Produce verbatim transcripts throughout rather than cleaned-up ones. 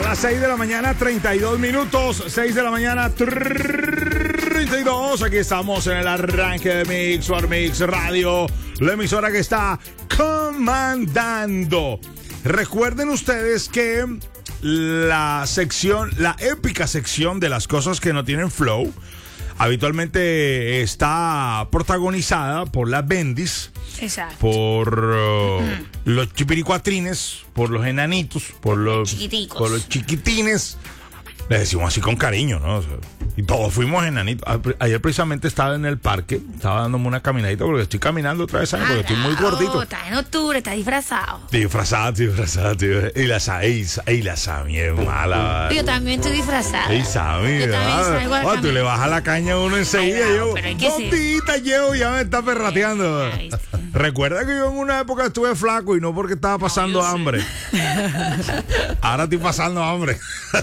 las seis de la mañana, treinta y dos minutos. seis de la mañana, treinta y dos. Aquí estamos en el arranque de Mix for Mix Radio, la emisora que está comandando. Recuerden ustedes que la sección, la épica sección de las cosas que no tienen flow, habitualmente está protagonizada por las Bendis. Exacto. Por uh, uh-huh. los chipiricuatrines, por los enanitos, por los, por los chiquitines. Le decimos así con cariño, ¿no? O sea, y todos fuimos enanitos. Ayer precisamente estaba en el parque, estaba dándome una caminadita porque estoy caminando otra vez, ¿sabes? Porque estoy muy gordito. Está en octubre, está disfrazado. Disfrazado, disfrazado, tío. Y la Sami, y la Sami es mala. Yo también estoy disfrazada. Y Sami, yo también salgo al oh, tú le bajas la caña a uno enseguida. Ay, no, yo, pero hay que dos días llevo y ya me está perrateando. Ay, sí. Recuerda que yo en una época estuve flaco y no porque estaba pasando no, hambre. Ahora estoy pasando hambre.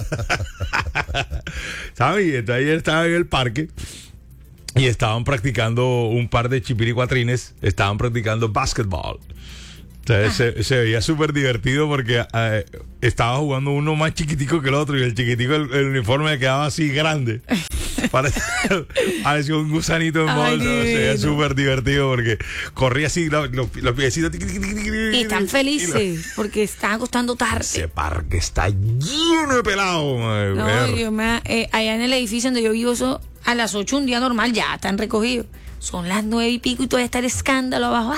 ¿Sabes? Entonces ayer estaba en el parque y estaban practicando un par de chipiricuatrines, estaban practicando básquetbol. Entonces se, se veía súper divertido porque eh, estaba jugando uno más chiquitico que el otro y el chiquitico, el, el uniforme le quedaba así grande. Parecía, parecía un gusanito en bolsa. Se veía súper divertido porque corría así los, los, los piecitos. Y están felices y porque están acostando tarde. Ese parque está lleno de pelados. No, yo me, eh, allá en el edificio donde yo vivo, eso a las ocho un día normal ya están recogidos. Son las nueve y pico y todavía está el escándalo abajo.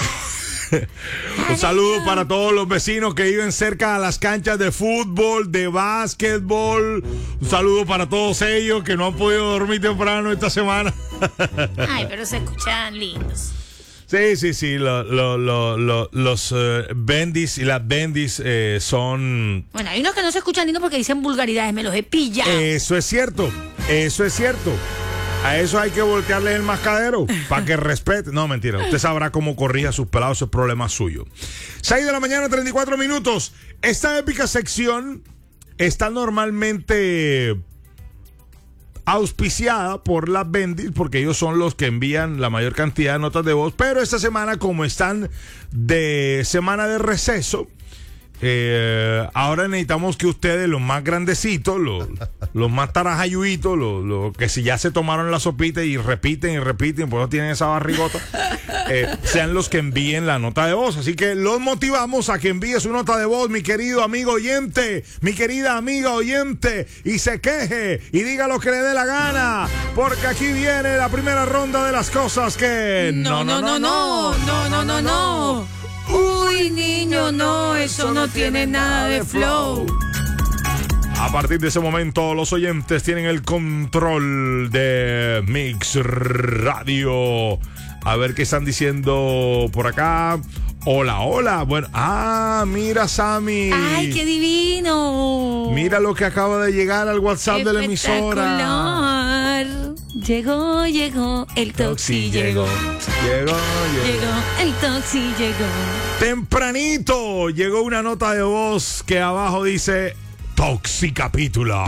Un saludo para todos los vecinos que viven cerca de las canchas de fútbol, de básquetbol. Un saludo para todos ellos que no han podido dormir temprano esta semana. Ay, pero se escuchan lindos. Sí, sí, sí. Lo, lo, lo, lo, los uh, Bendis y las Bendis eh, son... Bueno, hay unos que no se escuchan lindos porque dicen vulgaridades. Me los he pillado. Eso es cierto. Eso es cierto. A eso hay que voltearle el mascadero para que respete. No, mentira. Usted sabrá cómo corrija sus pelados, ese es problema suyo. seis de la mañana, treinta y cuatro minutos. Esta épica sección está normalmente auspiciada por las Bendis porque ellos son los que envían la mayor cantidad de notas de voz. Pero esta semana, como están de semana de receso, Eh, ahora necesitamos que ustedes, los más grandecitos, los, los más tarajayuitos, los, los que si ya se tomaron la sopita y repiten y repiten, por eso tienen esa barrigota, eh, sean los que envíen la nota de voz. Así que los motivamos a que envíe su nota de voz, mi querido amigo oyente, mi querida amiga oyente, y se queje y diga lo que le dé la gana, porque aquí viene la primera ronda de las cosas que no, no, no, no, no, no, no, no. Uy, niño, no, eso no tiene nada de flow. A partir de ese momento, los oyentes tienen el control de Mix Radio. A ver qué están diciendo por acá. Hola, hola. Bueno, ah, mira, Sami. Ay, qué divino. Mira lo que acaba de llegar al WhatsApp de la emisora. Llegó, llegó, el Toxi llegó. Llegó, llegó. Llegó, el Toxi llegó. Tempranito llegó una nota de voz que abajo dice Toxi Capítulo.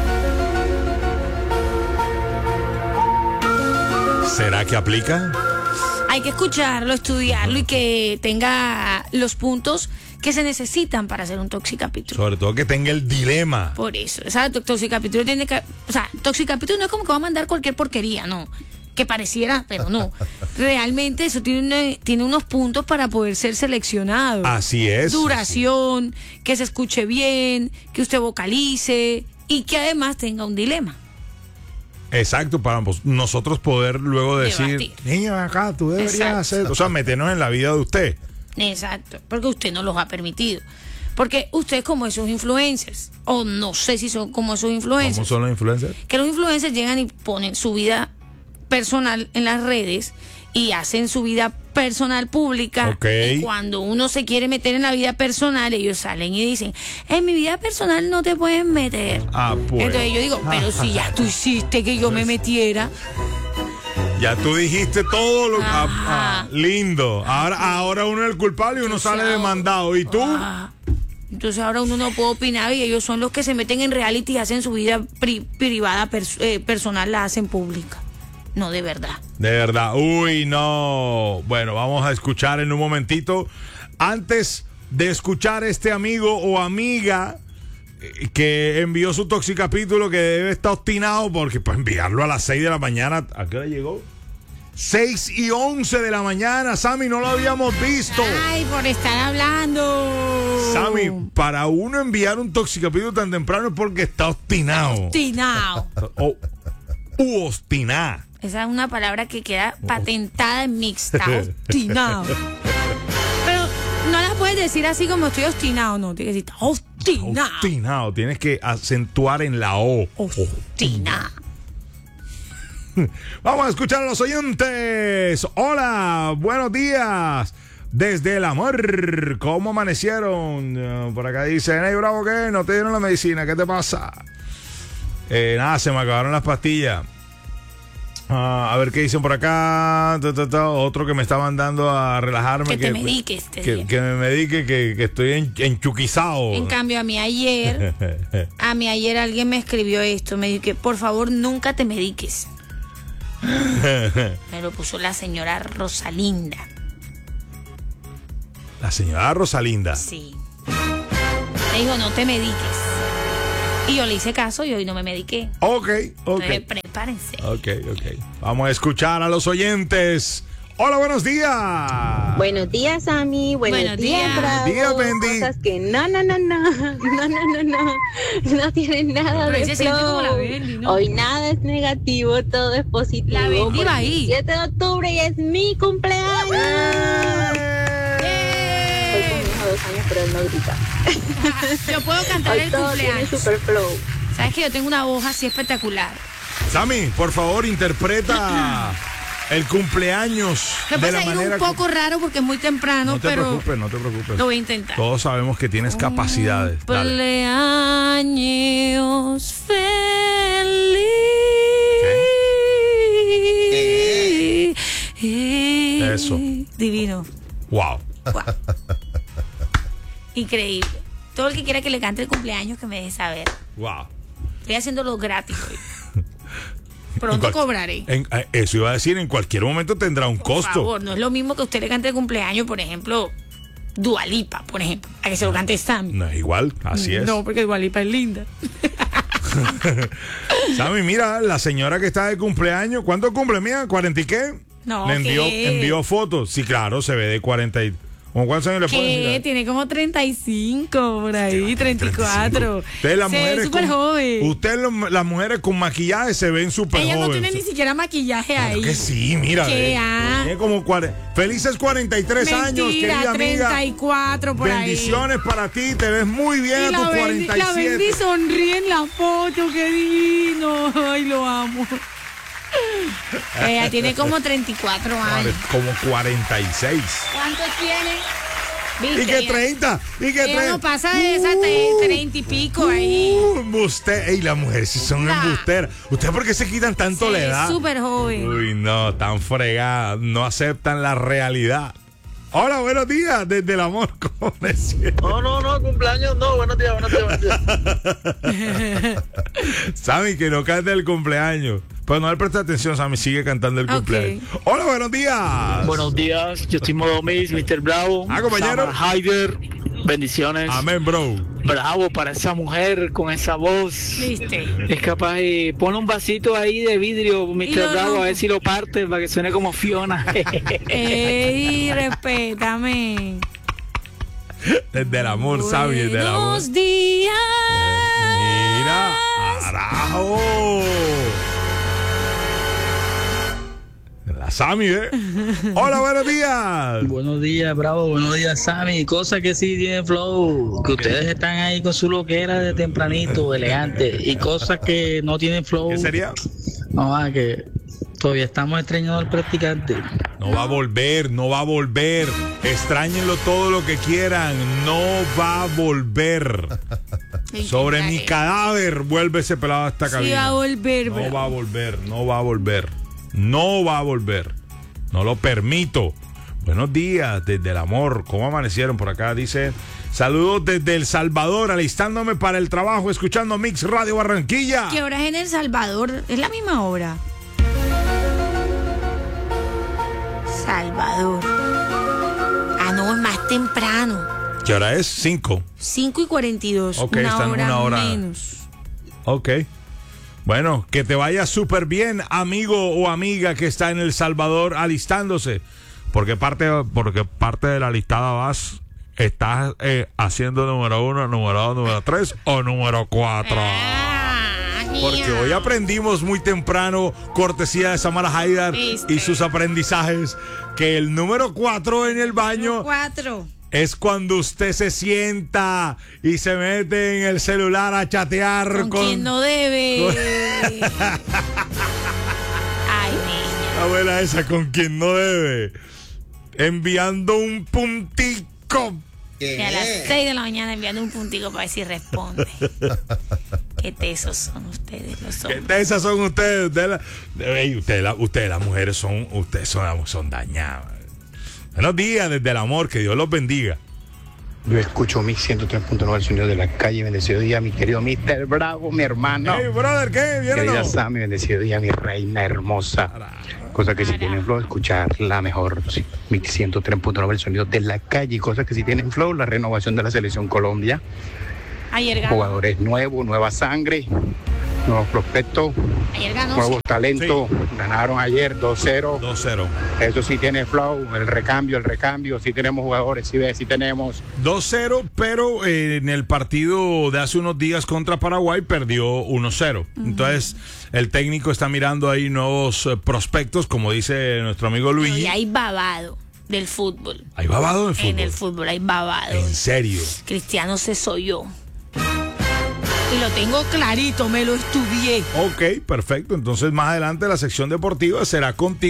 ¿Será que aplica? Hay que escucharlo, estudiarlo y que tenga los puntos que se necesitan para hacer un Toxicapítulo. Sobre todo que tenga el dilema. Por eso, exacto, Toxicapítulo tiene que... O sea, Toxicapítulo no es como que va a mandar cualquier porquería, no. Que pareciera, pero no. Realmente eso tiene, una, tiene unos puntos para poder ser seleccionado. Así es. Duración, que se escuche bien, que usted vocalice y que además tenga un dilema. Exacto, para nosotros poder luego decir, niña, acá tú deberías Exacto. hacer, o sea, meternos en la vida de usted. Exacto, porque usted no los ha permitido. Porque usted es como esos influencers, o no sé si son como esos influencers. ¿Cómo son los influencers? Que los influencers llegan y ponen su vida personal en las redes y hacen su vida personal pública. Okay. Y cuando uno se quiere meter en la vida personal, ellos salen y dicen, en mi vida personal no te puedes meter. Ah, pues. Entonces yo digo, pero si ya tú hiciste que yo me metiera. Ya tú dijiste todo lo ah, ah, lindo. Ahora, ahora uno es el culpable y uno sale demandado. ¿Y tú? Ah, entonces ahora uno no puede opinar y ellos son los que se meten en reality y hacen su vida pri- privada, pers- eh, personal, la hacen pública. No, de verdad. De verdad. Uy, no. Bueno, vamos a escuchar en un momentito. Antes de escuchar este amigo o amiga que envió su toxicapítulo, que debe estar obstinado porque para enviarlo a las seis de la mañana. ¿A qué hora llegó? seis y once de la mañana, Sammy, no lo habíamos visto. Ay, por estar hablando. Sammy, para uno enviar un toxicapítulo tan temprano es porque está obstinado. Obstinado. O u obstiná. Esa es una palabra que queda patentada en mixta. Obstinado. Pero no la puedes decir así como estoy obstinado, no. Tienes que decir obstinado. Obstinado. Tienes que acentuar en la O. Obstinado. Vamos a escuchar a los oyentes. Hola, buenos días. Desde el amor, ¿cómo amanecieron? Uh, por acá dicen, hey, bravo, ¿qué? ¿No te dieron la medicina? ¿Qué te pasa? Eh, nada, se me acabaron las pastillas. Uh, a ver qué dicen por acá. Ta, ta, ta. Otro que me está mandando a relajarme. Que, que te mediques. Te que, que me medique, que, que estoy en, enchuquizado. En cambio, a mí ayer, a mí ayer alguien me escribió esto. Me dijo que por favor nunca te mediques. Me lo puso la señora Rosalinda. La señora Rosalinda. Sí. Me dijo, no te mediques. Y yo le hice caso y hoy no me mediqué. Ok, ok. Entonces, prepárense. Ok, ok. Vamos a escuchar a los oyentes. Hola, buenos días. Buenos días, Sammy. Buenos, Buenos días, días. Bravo. Días, Bendy. Cosas que no, no, no, no, no, no, no, no, no tienen nada Pero de ese siente como la flow. Bendy, ¿no? Hoy nada es negativo, todo es positivo. La Bendy porque va ahí. el siete de octubre y es mi cumpleaños. Hoy con mi hijo de dos años, pero él no grita. Yo puedo cantar Hoy el todo tiene cumpleaños. super flow. Sabes que yo tengo una voz así espectacular. Sammy, por favor, interpreta el cumpleaños Me de pasa la ir manera un poco que... raro porque es muy temprano, No te pero preocupes, no te preocupes. lo voy a intentar. Todos sabemos que tienes capacidades. Dale. Cumpleaños feliz. Eso. Divino. Wow. Wow. Increíble. Todo el que quiera que le cante el cumpleaños que me deje saber. Wow. Estoy haciéndolo gratis hoy. En Pronto cual- cobraré. en- eh, eso iba a decir, en cualquier momento tendrá un Por costo. favor, no es lo mismo que usted le cante el cumpleaños, por ejemplo, Dua Lipa, por ejemplo, a que se lo cante Sammy. No es igual, así es. No, porque Dua Lipa es linda. Sammy, mira, la señora que está de cumpleaños, ¿cuánto cumple, mía? ¿cuarenta y qué? No, Le envió, ¿qué? envió fotos. Sí, claro, se ve de cuarenta y... ¿Cómo cuántos años le ¿Qué? ponen? Tiene como treinta y cinco por ahí, treinta y cuatro. Ustedes las Se ve mujeres súper con- joven. Ustedes lo- las mujeres con maquillaje se ven súper Ella jóvenes. no tiene ni siquiera maquillaje Claro ahí. que sí, mira. ¿Qué? eh, Ah. Tiene como cuare- felices cuarenta y tres años, Mentira, querida amiga. treinta y cuatro por Bendiciones para ti, te ves muy bien ahí. a Y tus la Bendy, cuarenta y la Bendy siete. sonríe en la foto, qué divino. Ay, lo amo. Ella tiene como treinta y cuatro años. Como cuarenta y seis. ¿Cuántos tiene? ¿Viste? ¿Y qué Ella- treinta? ¿Y qué Ella treinta? no pasa de esas tre- treinta y pico ahí. Uh, embuste- Ey, las mujeres sí son Nah. embusteras. ¿Ustedes por qué se quitan tanto Sí, la edad? súper joven. Uy, no, tan fregadas. No aceptan la realidad. Hola, buenos días. Desde el amor, ¿cómo me siento? No, no, no, cumpleaños, no, buenos días, buenos días, buenos días. Sammy, que no cante el cumpleaños. Pero no le presta atención, Sammy, sigue cantando el Ok. cumpleaños. Hola, buenos días. Buenos días, yo soy Modomis, mister Bravo. Ah, compañero. Summer Hyder, bendiciones. Amén, bro. Bravo para esa mujer con esa voz. ¿Viste? Es capaz de pone un vasito ahí de vidrio, mister lo Bravo, rompo. a ver si lo parte para que suene como Fiona. Ey, respétame. Desde el amor, Sammy, desde el amor. Buenos días. Mira, carajo. La Sammy, ¿eh? Hola, buenos días. Buenos días, Bravo. Buenos días, Sammy. Cosa que sí tiene flow. Que ustedes están ahí con su loquera de tempranito, elegante. Y cosas que no tienen flow. ¿Qué sería? No, va, que todavía estamos extrañando al practicante. No va a volver, no va a volver. Extrañenlo todo lo que quieran. No va a volver. Sobre mi cadáver vuelve ese pelado a esta Sí cabina. va a volver, No bro. va a volver, no va a volver. No va a volver. No lo permito. Buenos días desde el amor. ¿Cómo amanecieron por acá? Dice, saludos desde El Salvador, alistándome para el trabajo, escuchando Mix Radio Barranquilla. ¿Qué hora es en El Salvador? Es la misma hora. Salvador. Ah, no, es más temprano. ¿Qué hora es? Cinco. cinco y cuarenta y dos. Ok, una están hora una hora. menos. Ok. Bueno, que te vaya súper bien, amigo o amiga que está en El Salvador alistándose. Porque parte, porque parte de la listada vas, estás eh, haciendo número uno, número dos, número tres o número cuatro. Ah, Porque hoy aprendimos muy temprano, cortesía de Samara Haidar ¿Viste? y sus aprendizajes, que el número cuatro en el baño Cuatro. es cuando usted se sienta y se mete en el celular a chatear Con, con... quien no debe. Ay, niña. La abuela esa, con quien no debe. Enviando un puntico. Que a las seis de la mañana enviando un puntico para ver si responde. Qué tesos son ustedes, los ¿Qué hombres. tesas son ustedes? Ustedes, la- Ey, ustedes, la- ustedes las mujeres son, ustedes son, son dañadas. Buenos días desde el amor, que Dios los bendiga. Yo escucho mi ciento tres punto nueve, el sonido de la calle. Bendecido día, mi querido mister Bravo, mi hermano. Hey, brother, ¿qué? ¿Viene o Querida no? Sammy, bendecido día, mi reina hermosa. Cosa que si tienen flow, escuchar la mejor. Sí, mi ciento tres punto nueve, el sonido de la calle. Cosa que si tienen flow, la renovación de la selección Colombia. Ayer ganó. Jugadores nuevos, nueva sangre, nuevos prospectos, Ayer ganó. nuevos talentos. Ganaron ayer dos cero. dos cero. Eso sí tiene flow, el recambio, el recambio. Sí tenemos jugadores, sí ves, sí tenemos. dos cero, pero eh, en el partido de hace unos días contra Paraguay perdió uno cero. Entonces, el técnico está mirando ahí nuevos eh, prospectos, como dice nuestro amigo Luigi. Y hay babado del fútbol. Hay babado en fútbol. En el fútbol hay babado. En serio. Cristiano se soyó. Y lo tengo clarito, me lo estudié. Ok, perfecto. Entonces, más adelante la sección deportiva será contigo.